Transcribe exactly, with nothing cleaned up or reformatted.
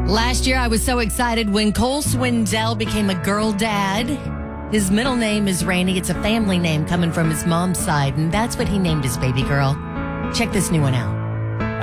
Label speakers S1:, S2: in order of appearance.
S1: Last year, I was so excited when Cole Swindell became a girl dad. His middle name is Rainey. It's a family name coming from his mom's side, and that's what he named his baby girl. Check this new one out.